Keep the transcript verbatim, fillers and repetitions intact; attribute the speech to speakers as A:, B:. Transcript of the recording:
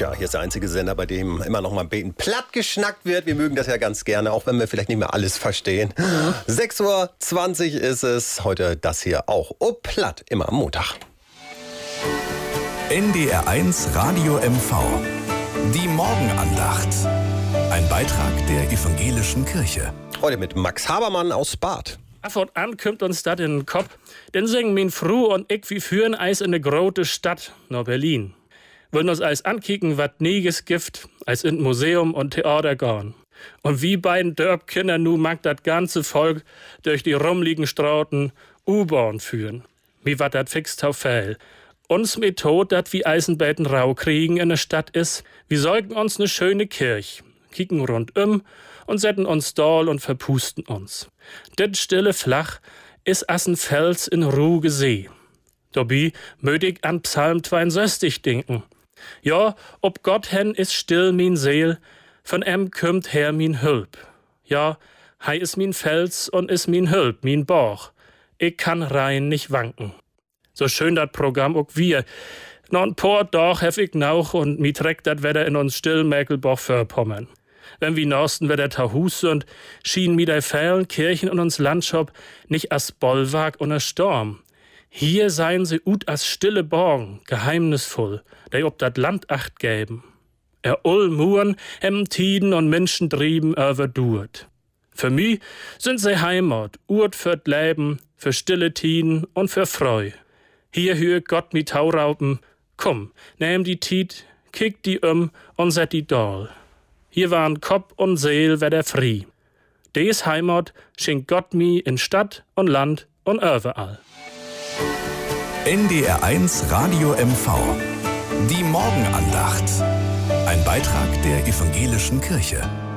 A: Tja, hier ist der einzige Sender, bei dem immer noch mal ein bisschen platt geschnackt wird. Wir mögen das ja ganz gerne, auch wenn wir vielleicht nicht mehr alles verstehen. Mhm. sechs Uhr zwanzig ist es. Heute das hier auch. Oh, platt, immer am Montag.
B: N D R eins Radio M V. Die Morgenandacht. Ein Beitrag der Evangelischen Kirche.
A: Heute mit Max Habermann aus Bad.
C: Von an kommt uns das in den Kopf. Denn singen min Fru und ich, wie führen eis in ne grote Stadt, nach Berlin. Wollen uns eis ankicken, wat nieges Gift, als in Museum und Theater gehen. Und wie beiden Dörpkinder nu mag dat ganze Volk durch die rumliegen Straßen U-Bahn führen. Wie wat dat fix tau fehl. Uns Method, dat wie Eisenbetten rau kriegen in der Stadt is, wir säugen uns ne schöne Kirch, kicken rundum und setzen uns doll und verpusten uns. Dit stille Flach is assen Fels in ruhige See. Dabei möt ich an Psalm zweiundsechzig denken. Ja, ob Gott hen is still min Seel, von em kümmt her min Hülp. Ja, hei is min Fels und is min Hülp, min Bauch. Ich kann rein nicht wanken. So schön dat Programm ook wir. Noch ein paar Tag hef ich nauch und mi trägt dat Wetter in uns still Mäkelbach vorpommern. Wenn wie Norsten Wetter Tahus und schien mi dei fälen Kirchen und uns Landschap nicht as Bollwerk und a Sturm. Hier seien sie ut as stille Borgen, geheimnisvoll, dei ob dat Land acht gäben. Er ull Muren, hem Tiden und Menschen trieben overdurt. Für mi sind sie Heimat, Urt fürt Leben, für stille Tiden und für Freu. Hier hüet Gott mi Tauraupen, komm, nehm die Tied, kick die um und set die Doll. Hier waren Kopf und Seel weder frie. Des Heimat schenkt Gott mi in Stadt und Land und überall.
B: N D R eins Radio M V. Die Morgenandacht. Ein Beitrag der Evangelischen Kirche.